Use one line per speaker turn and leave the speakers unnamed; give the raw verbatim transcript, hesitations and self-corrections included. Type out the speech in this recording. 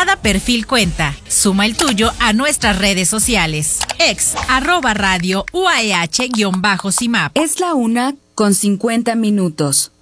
Cada perfil cuenta. Suma el tuyo a nuestras redes sociales. Ex, arroba radio U A E H-CIMAP.
Es la una con cincuenta minutos.